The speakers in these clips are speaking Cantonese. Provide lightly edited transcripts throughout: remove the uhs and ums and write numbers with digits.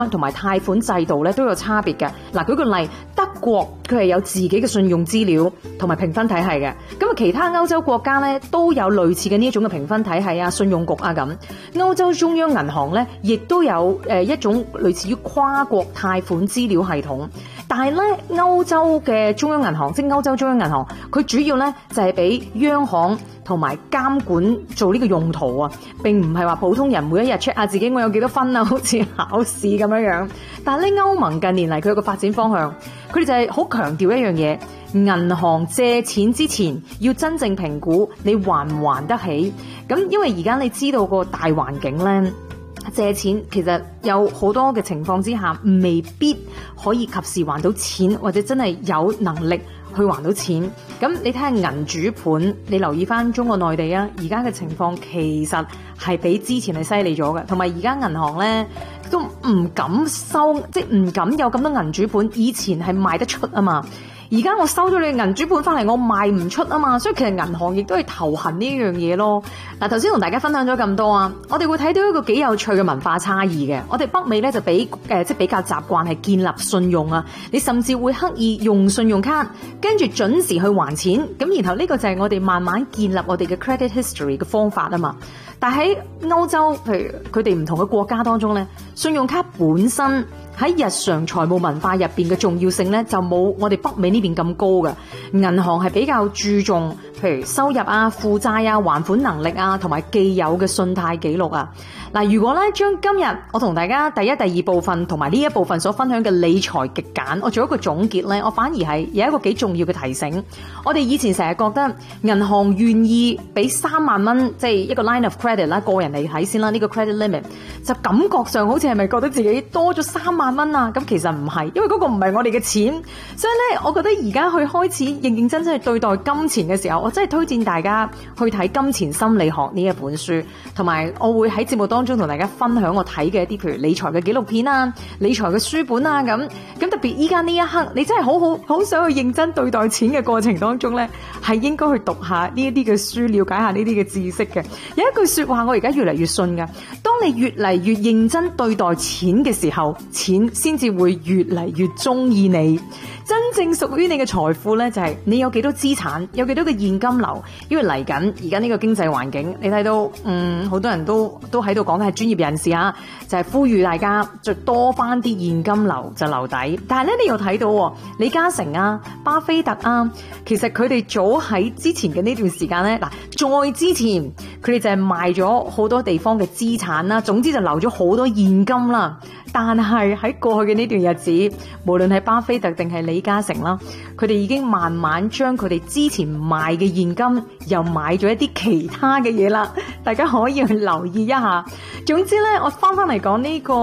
同埋貸款制度咧都有差別嘅。嗱，舉個例，德國佢係有自己嘅信用資料同埋評分體系嘅。咁其他歐洲國家咧都有類似嘅呢一種嘅評分體系啊、信用局啊咁。歐洲中央銀行咧亦都有一種類似於跨國貸款資料系統。但係咧，歐洲嘅中央銀行，即係歐洲中央銀行，佢主要咧就係俾央行同埋監管做呢個用途啊，並唔係話普通人每一日 check 下自己我有幾多分啊，好似考試咁樣樣。但係咧，歐盟近年嚟佢有個發展方向，佢哋就係好強調一樣嘢，銀行借錢之前要真正評估你還唔還得起。咁因為而家你知道個大環境咧，借錢其實有好多嘅情況之下，未必可以及時還到錢，或者真係有能力去還到錢。咁你睇下銀主盤，你留意翻中國內地啊，而家嘅情況其實係比之前係犀利咗嘅，同埋而家銀行咧都唔敢收，即係唔敢有咁多銀主盤。以前係賣得出啊嘛。而家我收咗你嘅銀主盤翻嚟，我賣唔出啊嘛，所以其實銀行亦都係頭痕呢樣嘢咯。嗱，頭先同大家分享咗咁多啊，我哋會睇到一個幾有趣嘅文化差異嘅。我哋北美咧就即係比較習慣係建立信用啊，你甚至會刻意用信用卡，跟住準時去還錢。咁然後呢個就係我哋慢慢建立我哋嘅 credit history 嘅方法啊嘛。但喺歐洲，譬如佢哋唔同嘅國家當中咧，信用卡本身喺日常財務文化入邊嘅重要性咧，就冇我哋北美呢邊咁高嘅。銀行係比較注重譬如收入啊、負債啊、還款能力啊，同埋既有嘅信貸記錄啊。嗱，如果咧將今日我同大家第一、第二部分同埋呢一部分所分享嘅理財極簡，我做一個總結咧，我反而係有一個幾重要嘅提醒。我哋以前成日覺得銀行願意俾3萬蚊，即係一個 line of credit 啦，個人嚟睇先啦，呢個 credit limit 就感覺上好似係咪覺得自己多咗3萬蚊啊？咁其實唔係，因為嗰個唔係我哋嘅錢。所以咧，我覺得而家去開始認認真真去對待金錢嘅時候，我真係推薦大家去睇《金錢心理學》呢一本書，同埋我會喺節目當中同大家分享我睇嘅一啲譬如理財嘅紀錄片啊、理財嘅書本啊咁。特別依家呢一刻，你真係好想去認真對待錢嘅過程當中咧，係應該去讀下呢一啲嘅書，了解下呢啲嘅知識嘅。有一句說話我而家越嚟越信噶，當你越嚟越認真對待錢嘅時候，錢先至會越嚟越中意你。真正屬於你嘅財富咧，就係你有幾多資產，有幾多嘅現金流。因為嚟緊而家呢個經濟環境，你睇到好多人都喺度講嘅係專業人士啊，就係呼籲大家就多翻啲現金流就留底。但係咧，你又睇到李嘉誠啊、巴菲特啊，其實佢哋早喺之前嘅呢段時間咧，再之前佢哋就係賣咗好多地方嘅資產啦，總之就留咗好多現金啦。但係喺過去嘅呢段日子，無論係巴菲特定係李嘉誠啦，佢哋已經慢慢將佢哋之前賣嘅現金又買咗一啲其他嘅嘢啦。大家可以去留意一下。總之咧，我翻嚟講呢個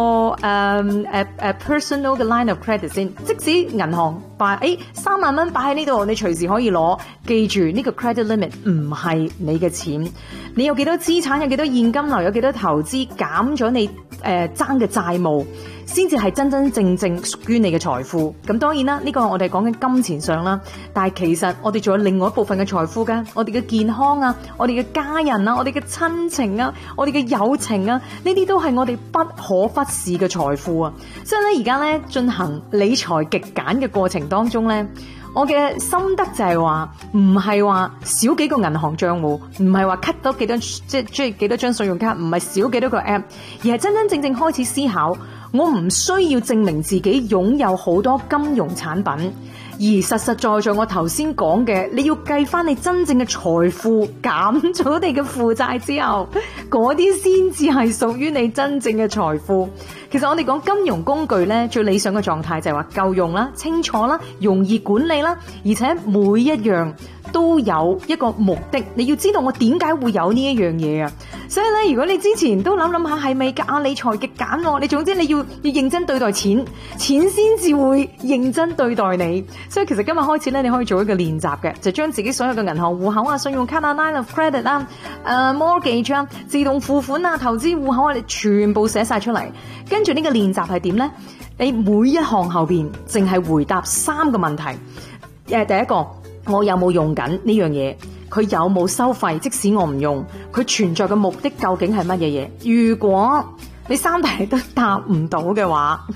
personal 嘅 line of credit 先。即使銀行3萬蚊擺喺呢度，你隨時可以攞。記住呢個 credit limit 唔係你嘅錢，你有幾多資產，有幾多現金流，有幾多投資，減咗你爭嘅債務，先至係真真正正屬於你嘅財富。咁當然啦，呢個我哋講緊金錢上啦，但係其實我哋仲有另外一部分嘅財富㗎，我哋嘅健康啊，我哋嘅家人啊，我哋嘅親情啊，我哋嘅友情啊，呢啲都係我哋不可忽視嘅財富啊。所以咧，而家咧進行理財極簡嘅過程當中咧，我嘅心得就係話，唔係話少幾個銀行賬戶，唔係話 cut 到幾多即係幾多張信用卡，唔係少幾多個 app， 而係真真正正開始思考，我唔需要證明自己擁有好多金融產品，而實實在在我頭先講嘅，你要計翻你真正嘅財富，減咗你嘅負債之後，嗰啲先至係屬於你真正嘅財富。其實我哋講金融工具咧，最理想嘅狀態就係話夠用啦、清楚啦、容易管理啦，而且每一樣都有一個目的，你要知道我點解會有呢一樣嘢啊！所以咧，如果你之前都諗下係咪理財極簡喎，你總之你要認真對待錢，錢先至會認真對待你。所以其實今日開始咧，你可以做一個練習嘅，就將自己所有嘅銀行戶口啊、信用卡啊、line of credit 啊、mortgage 啊、自動付款啊、投資戶口啊，你全部寫晒出嚟。跟住呢個練習係點呢？你每一項後邊淨係回答3個問題。第一個，我有冇用緊呢樣嘢？佢有冇收費？即使我唔用，佢存在嘅目的究竟係乜嘢嘢？如果你3題都答唔到嘅話，